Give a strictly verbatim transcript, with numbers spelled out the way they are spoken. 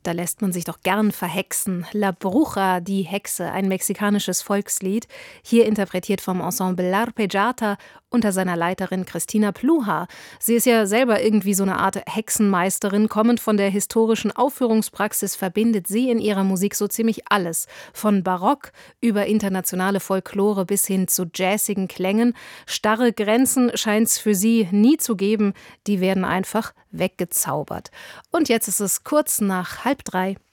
Da lässt man sich doch gern verhexen. La Bruja, die Hexe, ein mexikanisches Volkslied, hier interpretiert vom Ensemble L'Arpeggiata unter seiner Leiterin Cristina Pluhar. Sie ist ja selber irgendwie so eine Art Hexenmeisterin. Kommend von der historischen Aufführungspraxis verbindet sie in ihrer Musik so ziemlich alles. Von Barock über internationale Folklore bis hin zu jazzigen Klängen. Starre Grenzen scheint es für sie nie zu geben. Die werden einfach weggezaubert. Und jetzt ist es kurz nach halb drei.